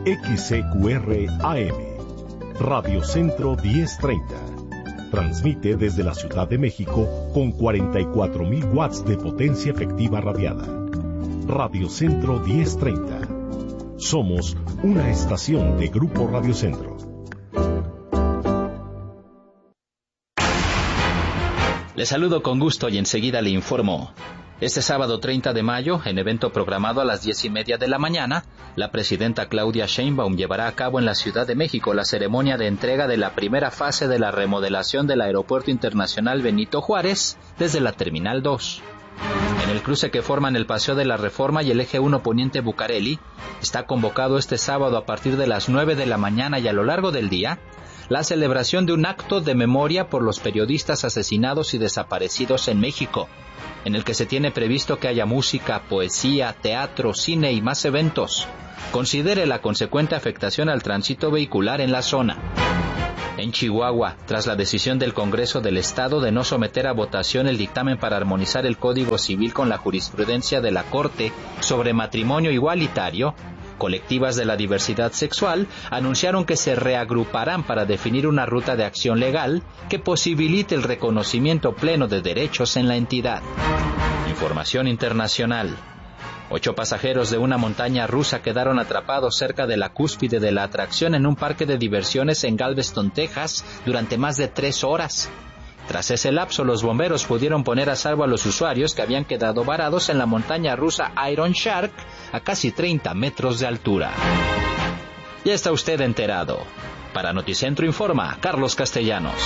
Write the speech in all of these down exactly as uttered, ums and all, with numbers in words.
X C Q R A M, Radio Centro diez treinta. Transmite desde la Ciudad de México con cuarenta y cuatro mil watts de potencia efectiva radiada. Radio Centro diez treinta. Somos una estación de Grupo Radio Centro. Le saludo con gusto y enseguida le informo. Este sábado treinta de mayo, en evento programado a las diez y media de la mañana, la presidenta Claudia Sheinbaum llevará a cabo en la Ciudad de México la ceremonia de entrega de la primera fase de la remodelación del Aeropuerto Internacional Benito Juárez desde la Terminal dos. En el cruce que forman el Paseo de la Reforma y el Eje uno Poniente Bucareli, está convocado este sábado a partir de las nueve de la mañana y a lo largo del día, la celebración de un acto de memoria por los periodistas asesinados y desaparecidos en México, en el que se tiene previsto que haya música, poesía, teatro, cine y más eventos. Considere la consecuente afectación al tránsito vehicular en la zona. En Chihuahua, tras la decisión del Congreso del Estado de no someter a votación el dictamen para armonizar el Código Civil con la jurisprudencia de la Corte sobre matrimonio igualitario, colectivas de la diversidad sexual anunciaron que se reagruparán para definir una ruta de acción legal que posibilite el reconocimiento pleno de derechos en la entidad. Información internacional. Ocho pasajeros de una montaña rusa quedaron atrapados cerca de la cúspide de la atracción en un parque de diversiones en Galveston, Texas, durante más de tres horas. Tras ese lapso, los bomberos pudieron poner a salvo a los usuarios que habían quedado varados en la montaña rusa Iron Shark a casi treinta metros de altura. Ya está usted enterado. Para Noticentro informa Carlos Castellanos.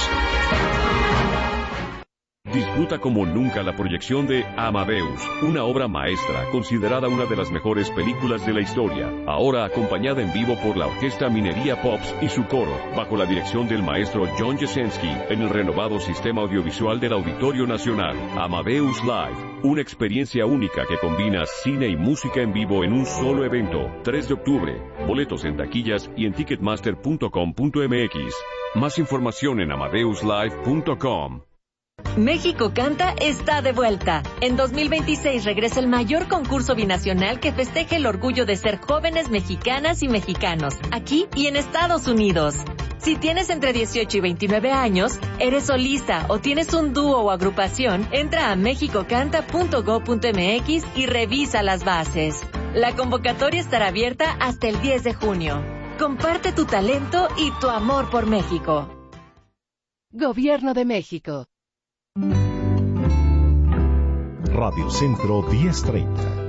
Disfruta como nunca la proyección de Amadeus, una obra maestra considerada una de las mejores películas de la historia, ahora acompañada en vivo por la Orquesta Minería Pops y su coro, bajo la dirección del maestro John Jasenski, en el renovado sistema audiovisual del Auditorio Nacional. Amadeus Live, una experiencia única que combina cine y música en vivo en un solo evento. tres de octubre, boletos en taquillas y en ticketmaster punto com punto m x. Más información en amadeus live punto com. México Canta está de vuelta. En dos mil veintiséis regresa el mayor concurso binacional que festeje el orgullo de ser jóvenes mexicanas y mexicanos, aquí y en Estados Unidos. Si tienes entre dieciocho y veintinueve años, eres solista o tienes un dúo o agrupación, entra a mexico canta punto gob punto m x y revisa las bases. La convocatoria estará abierta hasta el diez de junio. Comparte tu talento y tu amor por México. Gobierno de México. Radio Centro diez treinta.